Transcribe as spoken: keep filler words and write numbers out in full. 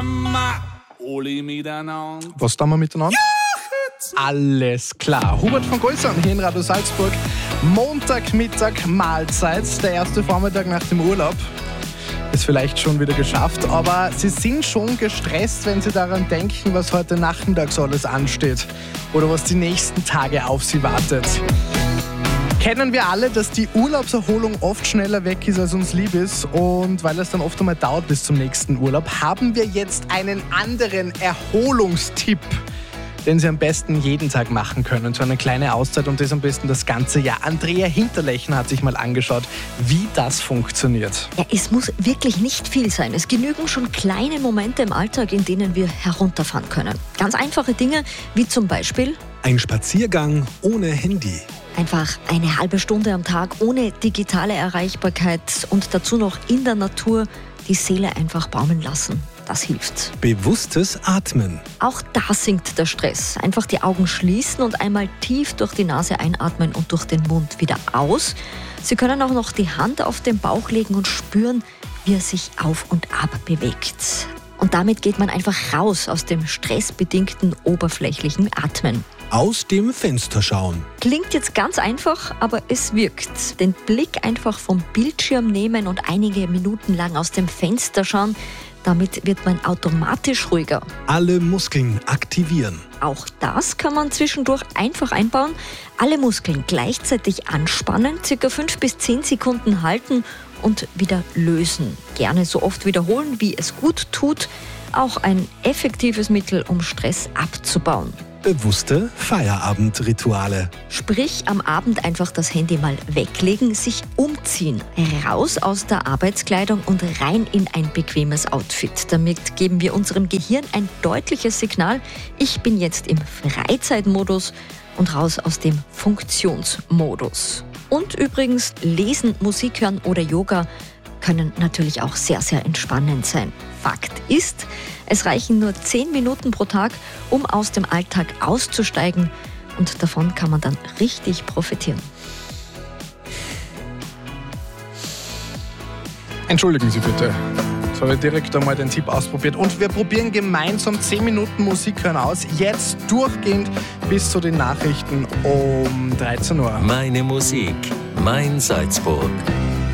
Mama, alle miteinander. Was tun wir miteinander? Ja, alles klar. Hubert von Golzern hier in Radio Salzburg. Montagmittag Mahlzeit, der erste Vormittag nach dem Urlaub. Ist vielleicht schon wieder geschafft, aber Sie sind schon gestresst, wenn Sie daran denken, was heute Nachmittag so alles ansteht oder was die nächsten Tage auf Sie wartet. Kennen wir alle, dass die Urlaubserholung oft schneller weg ist, als uns lieb ist, und weil es dann oft einmal dauert bis zum nächsten Urlaub, haben wir jetzt einen anderen Erholungstipp, den Sie am besten jeden Tag machen können. So eine kleine Auszeit und das am besten das ganze Jahr. Andrea Hinterlechner hat sich mal angeschaut, wie das funktioniert. Ja, es muss wirklich nicht viel sein. Es genügen schon kleine Momente im Alltag, in denen wir herunterfahren können. Ganz einfache Dinge, wie zum Beispiel ein Spaziergang ohne Handy. Einfach eine halbe Stunde am Tag ohne digitale Erreichbarkeit und dazu noch in der Natur die Seele einfach baumeln lassen. Das hilft. Bewusstes Atmen. Auch da sinkt der Stress. Einfach die Augen schließen und einmal tief durch die Nase einatmen und durch den Mund wieder aus. Sie können auch noch die Hand auf den Bauch legen und spüren, wie er sich auf und ab bewegt. Und damit geht man einfach raus aus dem stressbedingten oberflächlichen Atmen. Aus dem Fenster schauen. Klingt jetzt ganz einfach, aber es wirkt. Den Blick einfach vom Bildschirm nehmen und einige Minuten lang aus dem Fenster schauen. Damit wird man automatisch ruhiger. Alle Muskeln aktivieren. Auch das kann man zwischendurch einfach einbauen. Alle Muskeln gleichzeitig anspannen, circa fünf bis zehn Sekunden halten und wieder lösen. Gerne so oft wiederholen, wie es gut tut. Auch ein effektives Mittel, um Stress abzubauen. Bewusste Feierabendrituale. Sprich, am Abend einfach das Handy mal weglegen, sich umziehen, raus aus der Arbeitskleidung und rein in ein bequemes Outfit. Damit geben wir unserem Gehirn ein deutliches Signal, ich bin jetzt im Freizeitmodus und raus aus dem Funktionsmodus. Und übrigens, Lesen, Musik hören oder Yoga können natürlich auch sehr, sehr entspannend sein. Fakt ist, es reichen nur zehn Minuten pro Tag, um aus dem Alltag auszusteigen, und davon kann man dann richtig profitieren. Entschuldigen Sie bitte. Jetzt habe ich direkt einmal den Tipp ausprobiert. Und wir probieren gemeinsam zehn Minuten Musik hören aus. Jetzt durchgehend bis zu den Nachrichten um dreizehn Uhr. Meine Musik, mein Salzburg.